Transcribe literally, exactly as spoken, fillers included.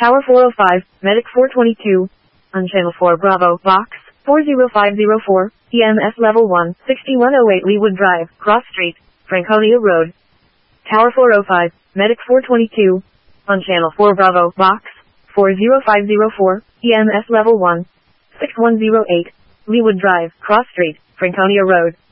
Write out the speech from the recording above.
Tower four oh five, Medic four twenty-two. On Channel four Bravo, Box, four zero five zero four, E M S Level one, sixty-one oh eight Leewood Drive, Cross Street, Franconia Road. Tower four oh five, Medic four twenty-two. On Channel four Bravo, Box, four zero five zero four, E M S Level one, sixty-one oh eight, Leewood Drive, Cross Street, Franconia Road.